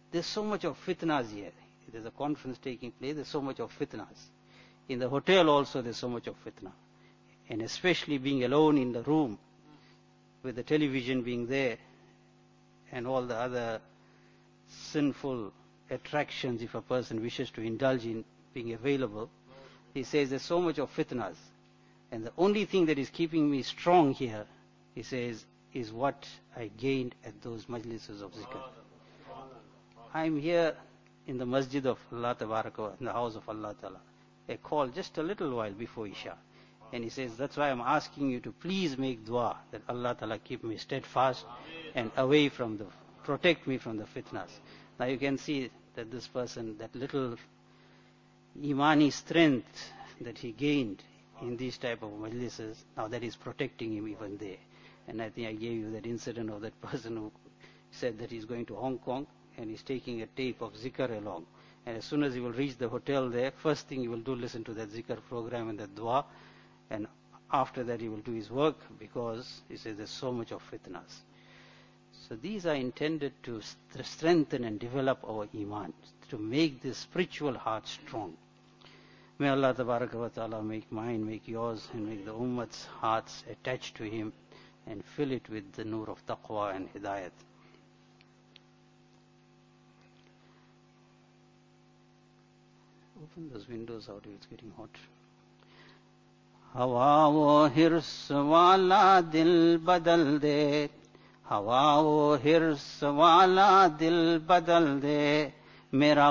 there's so much of fitnas here. There's a conference taking place, there's so much of fitnas. In the hotel also there's so much of fitna. And especially being alone in the room, with the television being there, and all the other sinful attractions if a person wishes to indulge in being available. He says there's so much of fitnas. And the only thing that is keeping me strong here, he says, is what I gained at those majlises of zikr. I'm here in the masjid of Allah Tabaraka, in the house of Allah Ta'ala. A call just a little while before Isha. And he says, that's why I'm asking you to please make dua that Allah Ta'ala keep me steadfast and away from protect me from the fitnas. Now you can see that this person, that little imani strength that he gained in these type of majlises, now that is protecting him even there. And I think I gave you that incident of that person who said that he's going to Hong Kong and he's taking a tape of zikr along. And as soon as he will reach the hotel there, first thing he will do, listen to that zikr program and the dua. And after that he will do his work, because he says there's so much of fitnas. So these are intended to strengthen and develop our iman, to make this spiritual heart strong. May Allah Tabaraka wa Ta'ala make mine, make yours, and make the Ummah's hearts attached to Him, and fill it with the nur of taqwa and hidayat. Open those windows out, it's getting hot. हवा वो हिर्स वाला दिल बदल दे, हवा वो हिर्स वाला दिल बदल दे, मेरा